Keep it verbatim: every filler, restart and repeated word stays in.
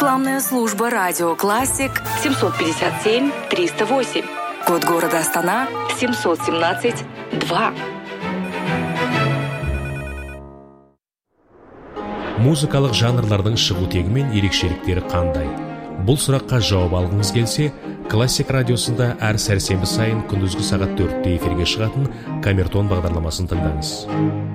Рекламная служба «Радио Классик» семьсот пятьдесят семь триста восемь. Код города Астана семьсот семнадцать два. Музыкалық жанрлардың шығу тегі мен ерекшеліктері қандай? Бұл сұраққа жауап алғыңыз келсе, Классик радиосында әр сәрсенбі сайын күндізгі сағат төртте эфирге шығатын Камертон бағдарламасын тыңдаңыз.